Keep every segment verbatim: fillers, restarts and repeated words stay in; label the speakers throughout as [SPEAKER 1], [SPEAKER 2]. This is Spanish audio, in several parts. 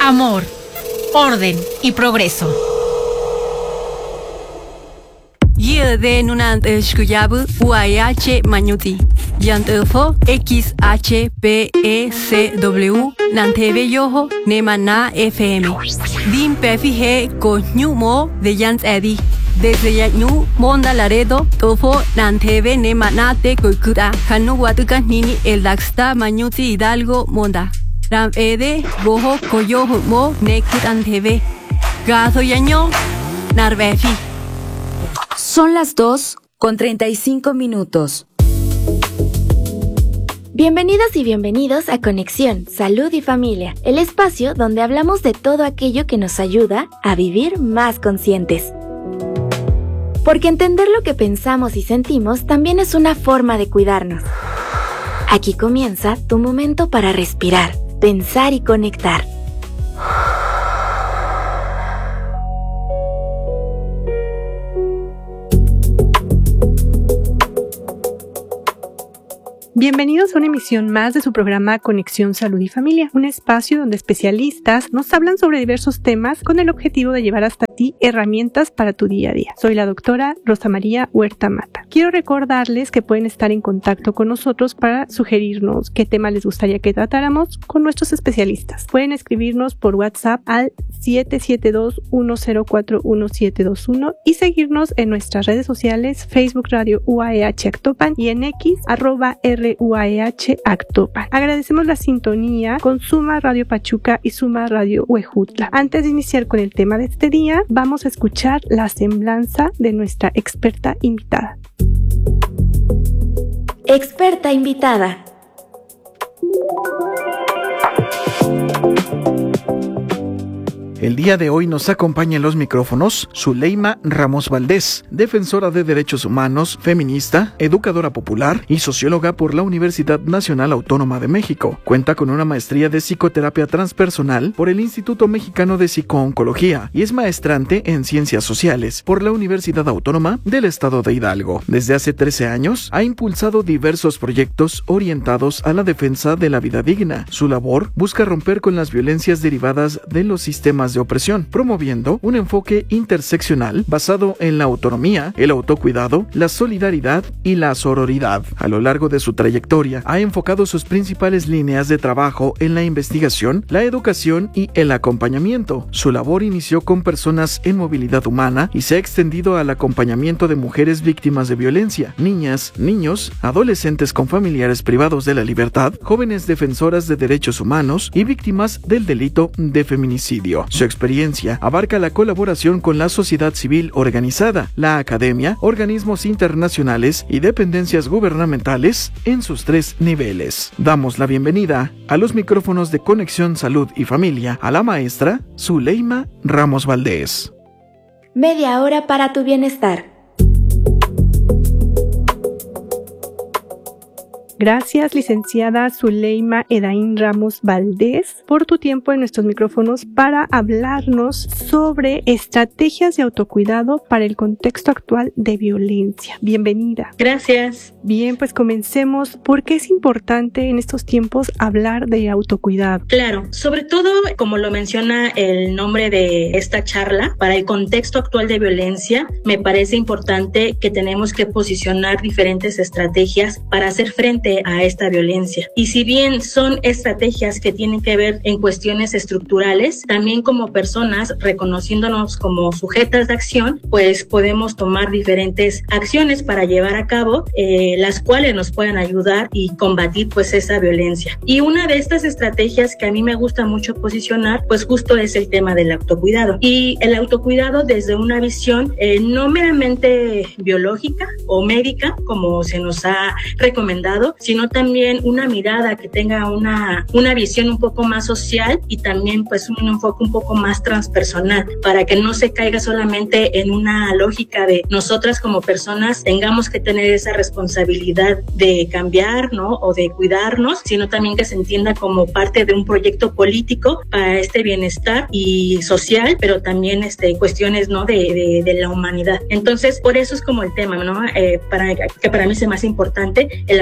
[SPEAKER 1] amor, orden y progreso.
[SPEAKER 2] Yede nunant shkuyabu uayh manyuti. Yantefo X H P E C W Nanteve yoho nemana F M. Dim pefije koñumo de Yant Edi. Desde Yanu Monda Laredo Tofo Nanteve nemanate koikuda. Kanu watuka nini el daxta manyuti Hidalgo Monda. Ram ede boho koyoho mo nekut anteve. Gazo yaño narvefi.
[SPEAKER 3] Son las dos con treinta y cinco minutos.
[SPEAKER 4] Bienvenidas y bienvenidos a Conexión, Salud y Familia, el espacio donde hablamos de todo aquello que nos ayuda a vivir más conscientes. Porque entender lo que pensamos y sentimos también es una forma de cuidarnos. Aquí comienza tu momento para respirar, pensar y conectar.
[SPEAKER 5] Bienvenidos a una emisión más de su programa Conexión Salud y Familia, un espacio donde especialistas nos hablan sobre diversos temas con el objetivo de llevar hasta ti herramientas para tu día a día. Soy la doctora Rosa María Huerta Mata. Quiero recordarles que pueden estar en contacto con nosotros para sugerirnos qué tema les gustaría que tratáramos con nuestros especialistas. Pueden escribirnos por WhatsApp al siete siete dos, uno cero cuatro, uno siete dos uno y seguirnos en nuestras redes sociales Facebook Radio U A E H Actopan y en X arroba R U A E H Actopan. Agradecemos la sintonía con Suma Radio Pachuca y Suma Radio Huejutla. Antes de iniciar con el tema de este día, vamos a escuchar la semblanza de nuestra experta invitada.
[SPEAKER 4] Experta invitada.
[SPEAKER 6] El día de hoy nos acompaña en los micrófonos Zuleima Ramos Valdés, defensora de derechos humanos, feminista, educadora popular y socióloga por la Universidad Nacional Autónoma de México. Cuenta con una maestría de psicoterapia transpersonal por el Instituto Mexicano de Psicooncología y es maestrante en ciencias sociales por la Universidad Autónoma del Estado de Hidalgo. Desde hace trece años ha impulsado diversos proyectos orientados a la defensa de la vida digna. Su labor busca romper con las violencias derivadas de los sistemas de opresión, promoviendo un enfoque interseccional basado en la autonomía, el autocuidado, la solidaridad y la sororidad. A lo largo de su trayectoria, ha enfocado sus principales líneas de trabajo en la investigación, la educación y el acompañamiento. Su labor inició con personas en movilidad humana y se ha extendido al acompañamiento de mujeres víctimas de violencia, niñas, niños, adolescentes con familiares privados de la libertad, jóvenes defensoras de derechos humanos y víctimas del delito de feminicidio. Su experiencia abarca la colaboración con la sociedad civil organizada, la academia, organismos internacionales y dependencias gubernamentales en sus tres niveles. Damos la bienvenida a los micrófonos de Conexión Salud y Familia a la maestra Zuleima Ramos Valdés.
[SPEAKER 4] Media hora para tu bienestar.
[SPEAKER 5] Gracias, licenciada Zuleima Edaín Ramos Valdés, por tu tiempo en nuestros micrófonos para hablarnos sobre estrategias de autocuidado para el contexto actual de violencia. Bienvenida.
[SPEAKER 7] Gracias.
[SPEAKER 5] Bien, pues comencemos. ¿Por qué es importante en estos tiempos hablar de autocuidado?
[SPEAKER 7] Claro, sobre todo, como lo menciona el nombre de esta charla, para el contexto actual de violencia, me parece importante que tenemos que posicionar diferentes estrategias para hacer frente a esta violencia. Y si bien son estrategias que tienen que ver en cuestiones estructurales, también como personas, reconociéndonos como sujetas de acción, pues podemos tomar diferentes acciones para llevar a cabo, eh, las cuales nos puedan ayudar y combatir pues esa violencia. Y una de estas estrategias que a mí me gusta mucho posicionar, pues justo es el tema del autocuidado. Y el autocuidado desde una visión eh, no meramente biológica o médica, como se nos ha recomendado, sino también una mirada que tenga una, una visión un poco más social y también pues un enfoque un poco más transpersonal, para que no se caiga solamente en una lógica de nosotras como personas tengamos que tener esa responsabilidad de cambiar, ¿no? O de cuidarnos, sino también que se entienda como parte de un proyecto político para este bienestar y social, pero también este, cuestiones, ¿no? de, de, de la humanidad. Entonces, por eso es como el tema, ¿no? Eh, para, que para mí es más importante el autocuidado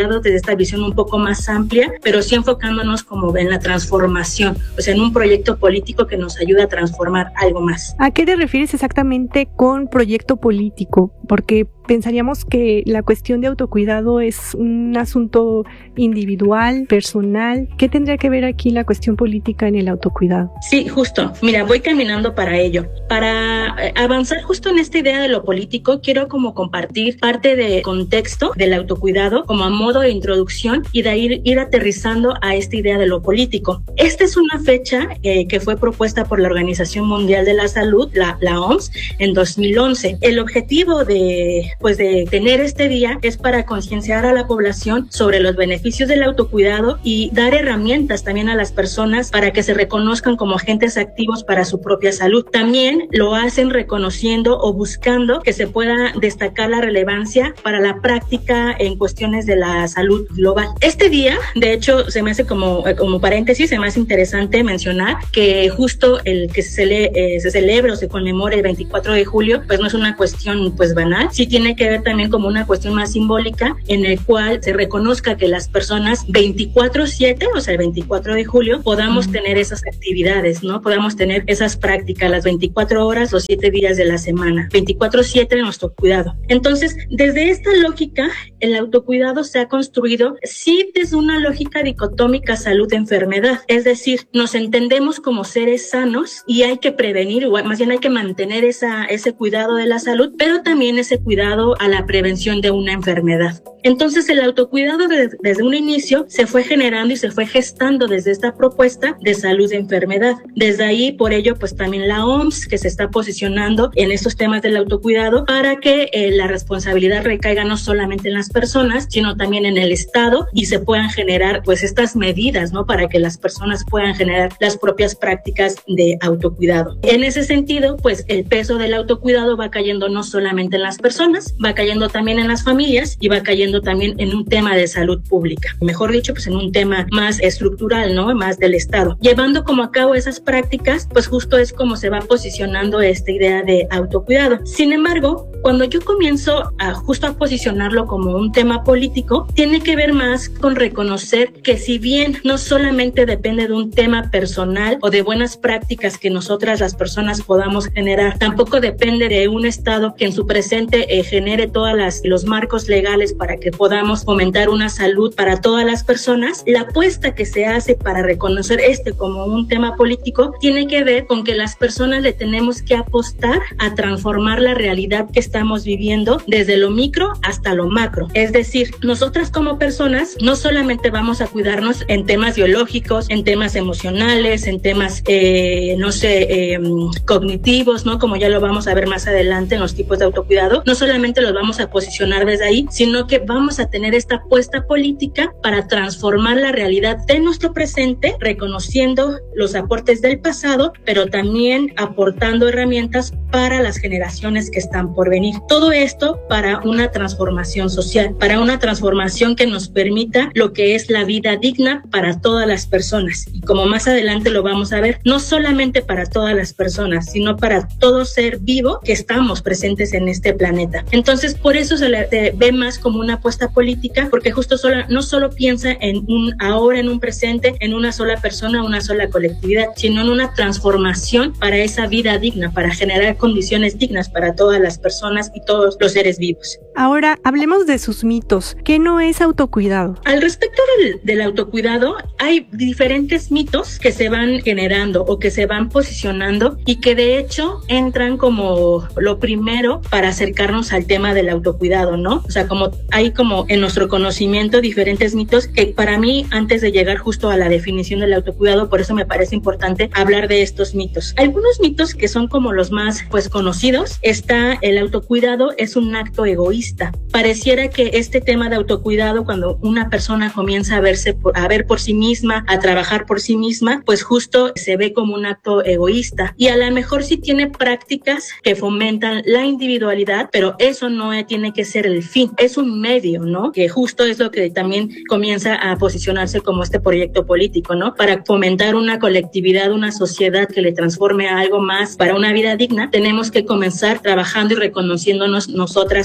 [SPEAKER 7] autocuidado desde esta visión un poco más amplia, pero sí enfocándonos como en la transformación, o sea, en un proyecto político que nos ayuda a transformar algo más.
[SPEAKER 5] ¿A qué te refieres exactamente con proyecto político? Porque pensaríamos que la cuestión de autocuidado es un asunto individual, personal. ¿Qué tendría que ver aquí la cuestión política en el autocuidado?
[SPEAKER 7] Sí, justo. Mira, voy caminando para ello. Para avanzar justo en esta idea de lo político, quiero como compartir parte del contexto del autocuidado como a modo de introducción y de ir, ir aterrizando a esta idea de lo político. Esta es una fecha eh, que fue propuesta por la Organización Mundial de la Salud, la, la O M S, en dos mil once. El objetivo de pues de tener este día es para concienciar a la población sobre los beneficios del autocuidado y dar herramientas también a las personas para que se reconozcan como agentes activos para su propia salud. También lo hacen reconociendo o buscando que se pueda destacar la relevancia para la práctica en cuestiones de la salud global. Este día, de hecho, se me hace como, como paréntesis, se me hace interesante mencionar que justo el que se, cele, eh, se celebre o se conmemore el veinticuatro de julio, pues no es una cuestión pues banal, sí tiene que ver también como una cuestión más simbólica en el cual se reconozca que las personas veinticuatro siete, o sea, el veinticuatro de julio, podamos mm. tener esas actividades, ¿no? Podamos tener esas prácticas las veinticuatro horas o siete días de la semana, veinticuatro siete de nuestro cuidado. Entonces, desde esta lógica, el autocuidado se ha construido sí desde una lógica dicotómica salud-enfermedad, es decir, nos entendemos como seres sanos y hay que prevenir, o más bien hay que mantener esa, ese cuidado de la salud, pero también ese cuidado a la prevención de una enfermedad. Entonces, el autocuidado de, desde un inicio se fue generando y se fue gestando desde esta propuesta de salud-enfermedad. Desde ahí, por ello, pues también la O M S, que se está posicionando en estos temas del autocuidado para que eh, la responsabilidad recaiga no solamente en las personas, sino también en el Estado y se puedan generar pues estas medidas, ¿no? Para que las personas puedan generar las propias prácticas de autocuidado. En ese sentido, pues el peso del autocuidado va cayendo no solamente en las personas, va cayendo también en las familias y va cayendo también en un tema de salud pública. Mejor dicho, pues en un tema más estructural, ¿no? Más del Estado. Llevando como a cabo esas prácticas, pues justo es como se va posicionando esta idea de autocuidado. Sin embargo, cuando yo comienzo a justo a posicionarlo como un tema político, tiene que ver más con reconocer que si bien no solamente depende de un tema personal o de buenas prácticas que nosotras las personas podamos generar, tampoco depende de un Estado que en su presente eh, genere todas las los marcos legales para que podamos fomentar una salud para todas las personas. La apuesta que se hace para reconocer este como un tema político tiene que ver con que las personas le tenemos que apostar a transformar la realidad que estamos viviendo desde lo micro hasta lo macro. Es decir, nosotras como personas no solamente vamos a cuidarnos en temas biológicos, en temas emocionales, en temas, eh, no sé, eh, cognitivos, ¿no? Como ya lo vamos a ver más adelante en los tipos de autocuidado. No solamente los vamos a posicionar desde ahí, sino que vamos a tener esta apuesta política para transformar la realidad de nuestro presente, reconociendo los aportes del pasado, pero también aportando herramientas para las generaciones que están por venir. Todo esto para una transformación social, para una transformación que nos permita lo que es la vida digna para todas las personas. Y como más adelante lo vamos a ver, no solamente para todas las personas, sino para todo ser vivo que estamos presentes en este planeta. Entonces, por eso se le ve más como una apuesta política, porque justo solo, no solo piensa en un ahora, en un presente, en una sola persona, una sola colectividad, sino en una transformación para esa vida digna, para generar condiciones dignas para todas las personas y todos los seres vivos.
[SPEAKER 5] Ahora, hablemos de sus mitos. ¿Qué no es autocuidado?
[SPEAKER 7] Al respecto del, del autocuidado, hay diferentes mitos que se van generando o que se van posicionando y que de hecho entran como lo primero para acercarnos al tema del autocuidado, ¿no? O sea, como hay como en nuestro conocimiento diferentes mitos que para mí, antes de llegar justo a la definición del autocuidado, por eso me parece importante hablar de estos mitos. Algunos mitos que son como los más pues conocidos, está el autocuidado es un acto egoísta. Pareciera que este tema de autocuidado, cuando una persona comienza a verse por, a ver por sí misma, a trabajar por sí misma, pues justo se ve como un acto egoísta. Y a lo mejor sí tiene prácticas que fomentan la individualidad, pero eso no tiene que ser el fin, es un medio, ¿no? Que justo es lo que también comienza a posicionarse como este proyecto político, ¿no? Para fomentar una colectividad, una sociedad que le transforme a algo más para una vida digna, tenemos que comenzar trabajando y reconociéndonos nosotras primero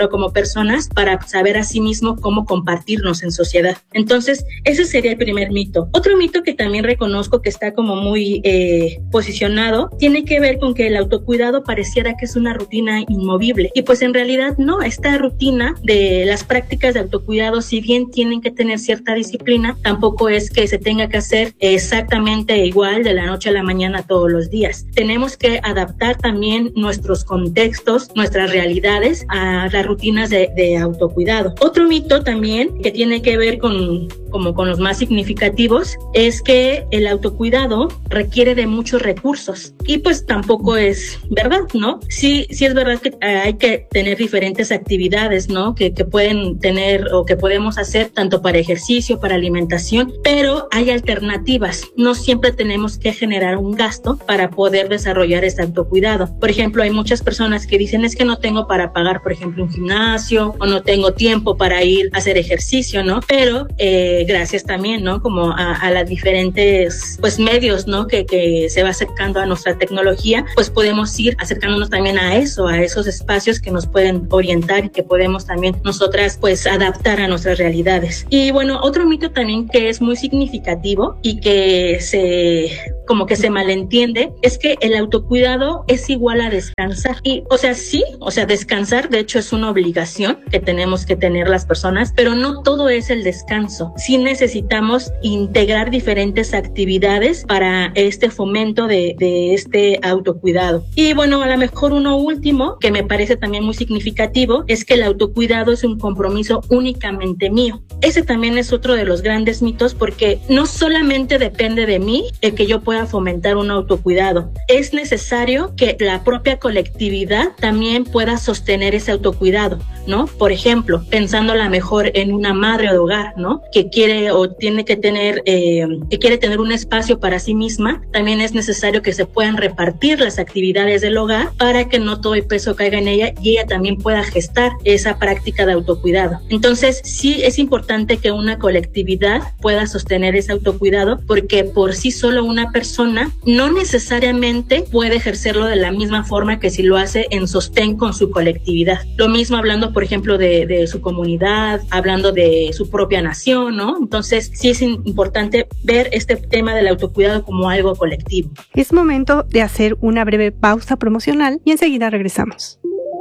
[SPEAKER 7] pero como personas para saber a sí mismo cómo compartirnos en sociedad. Entonces, ese sería el primer mito. Otro mito que también reconozco que está como muy eh, posicionado tiene que ver con que el autocuidado pareciera que es una rutina inmovible y pues en realidad no. Esta rutina de las prácticas de autocuidado, si bien tienen que tener cierta disciplina, tampoco es que se tenga que hacer exactamente igual de la noche a la mañana todos los días. Tenemos que adaptar también nuestros contextos, nuestras realidades a las rutinas de, de autocuidado. Otro mito también que tiene que ver con, como con los más significativos es que el autocuidado requiere de muchos recursos y pues tampoco es verdad, ¿no? Sí, sí es verdad que hay que tener diferentes actividades, ¿no? Que, que pueden tener o que podemos hacer tanto para ejercicio, para alimentación, pero hay alternativas. No siempre tenemos que generar un gasto para poder desarrollar este autocuidado. Por ejemplo, hay muchas personas que dicen es que no tengo para pagar, por ejemplo, un gimnasio o no tengo tiempo para ir a hacer ejercicio, ¿no? Pero eh, gracias también, ¿no? Como a, a las diferentes, pues, medios, ¿no? Que, que se va acercando a nuestra tecnología, pues podemos ir acercándonos también a eso, a esos espacios que nos pueden orientar y que podemos también nosotras, pues, adaptar a nuestras realidades. Y bueno, otro mito también que es muy significativo y que se, como que se malentiende, es que el autocuidado es igual a descansar. Y, o sea, sí, o sea, descansar, de hecho, es una obligación que tenemos que tener las personas, pero no todo es el descanso. Sí necesitamos integrar diferentes actividades para este fomento de, de este autocuidado. Y bueno, a lo mejor uno último, que me parece también muy significativo, es que el autocuidado es un compromiso únicamente mío. Ese también es otro de los grandes mitos, porque no solamente depende de mí el que yo pueda fomentar un autocuidado. Es necesario que la propia colectividad también pueda sostener ese autocuidado, ¿no? Por ejemplo, pensando a lo mejor en una madre de hogar, ¿no? Que quiere o tiene que tener, eh, que quiere tener un espacio para sí misma, también es necesario que se puedan repartir las actividades del hogar para que no todo el peso caiga en ella y ella también pueda gestar esa práctica de autocuidado. Entonces, sí es importante que una colectividad pueda sostener ese autocuidado, porque por sí solo una persona no necesariamente puede ejercerlo de la misma forma que si lo hace en sostén con su colectividad. Lo mismo hablando, por ejemplo, de, de su comunidad, hablando de su propia nación, ¿no? Entonces, sí es importante ver este tema del autocuidado como algo colectivo.
[SPEAKER 5] Es momento de hacer una breve pausa promocional y enseguida regresamos.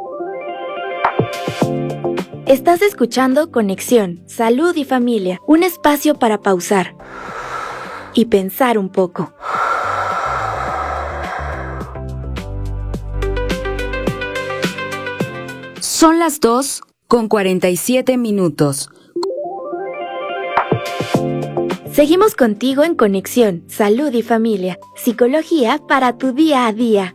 [SPEAKER 4] Estás escuchando Conexión, Salud y Familia, un espacio para pausar y pensar un poco.
[SPEAKER 3] Son las dos con cuarenta y siete minutos.
[SPEAKER 4] Seguimos contigo en Conexión, Salud y Familia, psicología para tu día a día.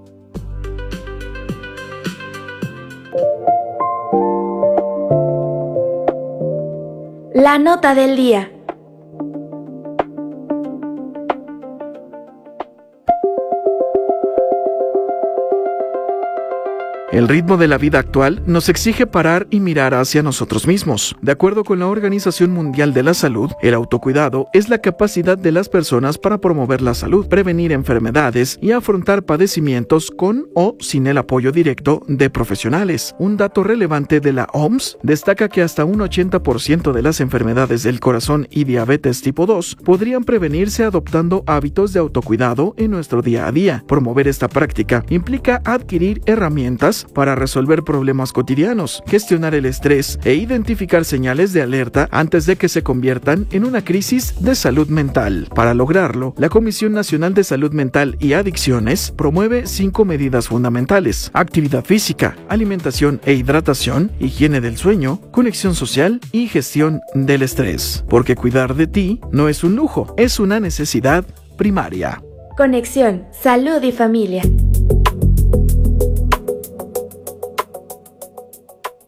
[SPEAKER 4] La nota del día.
[SPEAKER 6] El ritmo de la vida actual nos exige parar y mirar hacia nosotros mismos. De acuerdo con la Organización Mundial de la Salud, el autocuidado es la capacidad de las personas para promover la salud, prevenir enfermedades y afrontar padecimientos con o sin el apoyo directo de profesionales. Un dato relevante de la O M S destaca que hasta un ochenta por ciento de las enfermedades del corazón y diabetes tipo dos podrían prevenirse adoptando hábitos de autocuidado en nuestro día a día. Promover esta práctica implica adquirir herramientas para resolver problemas cotidianos, gestionar el estrés e identificar señales de alerta antes de que se conviertan en una crisis de salud mental. Para lograrlo, la Comisión Nacional de Salud Mental y Adicciones promueve cinco medidas fundamentales: actividad física, alimentación e hidratación, higiene del sueño, conexión social y gestión del estrés. Porque cuidar de ti no es un lujo, es una necesidad primaria.
[SPEAKER 4] Conexión, Salud y Familia.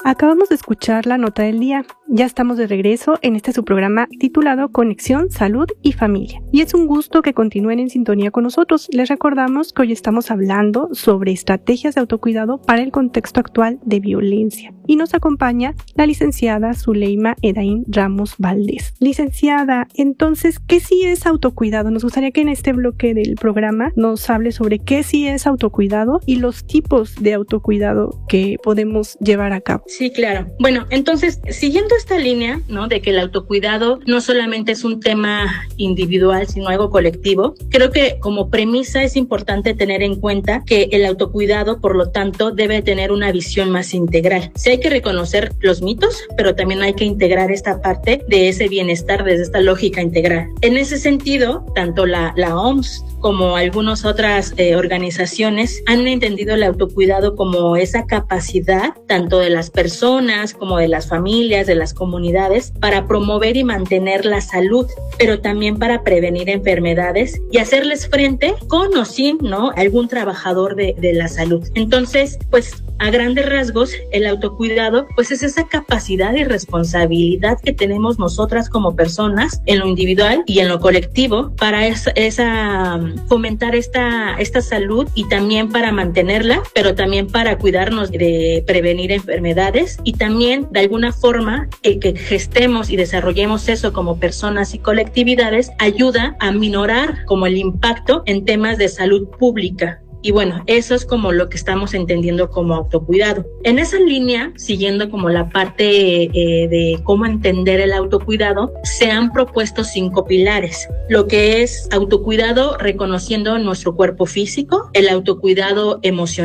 [SPEAKER 5] Acabamos de escuchar la nota del día. Ya estamos de regreso en este su programa titulado Conexión, Salud y Familia. Y es un gusto que continúen en sintonía con nosotros. Les recordamos que hoy estamos hablando sobre estrategias de autocuidado para el contexto actual de violencia. Y nos acompaña la licenciada Zuleima Edain Ramos Valdés. Licenciada, entonces, ¿qué sí es autocuidado? Nos gustaría que en este bloque del programa nos hable sobre qué sí es autocuidado y los tipos de autocuidado que podemos llevar a cabo.
[SPEAKER 7] Sí, claro. Bueno, entonces, siguiendo esta línea, ¿no? De que el autocuidado no solamente es un tema individual, sino algo colectivo, creo que como premisa es importante tener en cuenta que el autocuidado, por lo tanto, debe tener una visión más integral. Sí hay que reconocer los mitos, pero también hay que integrar esta parte de ese bienestar desde esta lógica integral. En ese sentido, tanto la, la O M S como algunas otras eh, organizaciones han entendido el autocuidado como esa capacidad tanto de las personas como de las familias, de las comunidades, para promover y mantener la salud, pero también para prevenir enfermedades y hacerles frente con o sin, ¿no?, algún trabajador de, de la salud. Entonces, pues, a grandes rasgos, el autocuidado, pues es esa capacidad y responsabilidad que tenemos nosotras como personas en lo individual y en lo colectivo para esa, esa fomentar esta, esta salud y también para mantenerla, pero también para cuidarnos de prevenir enfermedades y también de alguna forma el que gestemos y desarrollemos eso como personas y colectividades ayuda a minorar como el impacto en temas de salud pública. Y bueno, eso es como lo que estamos entendiendo como autocuidado. En esa línea, siguiendo como la parte eh, de cómo entender el autocuidado, se han propuesto cinco pilares. Lo que es autocuidado reconociendo nuestro cuerpo físico, el autocuidado emocional,